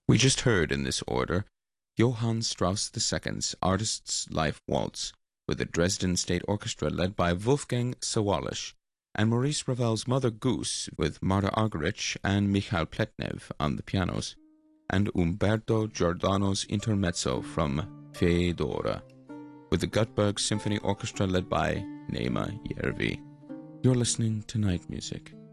We just heard in this order Johann Strauss II's Artist's Life Waltz with the Dresden State Orchestra led by Wolfgang Sawallisch, and Maurice Ravel's Mother Goose with Marta Argerich and Michael Pletnev on the pianos, and Umberto Giordano's Intermezzo from Fedora with the Göteborg Symphony Orchestra led by Neema Järvi. You're listening to Night Music.